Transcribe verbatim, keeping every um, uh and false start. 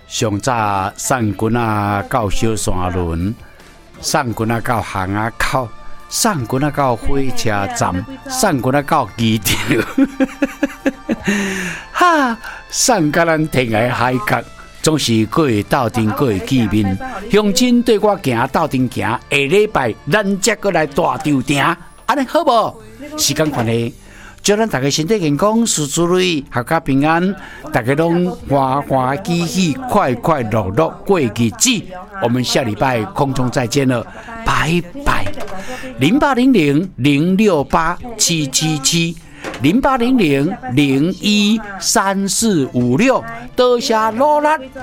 上早送棍啊到小山轮，送棍啊到巷仔口，送棍啊到火车站，送棍啊到机场，哈，送甲咱天涯海角。总是各会斗阵，各会见面。乡亲对我行斗阵行，下礼拜咱才过来大场顶，安尼好无？时间关系，祝咱大家身体健康，事事如意，阖家平安，大家拢欢欢喜喜，快快乐乐过日子。我们下礼拜空中再见了，拜拜。零八零零零六八七七七。零八零零零一三四五六，多谢努力。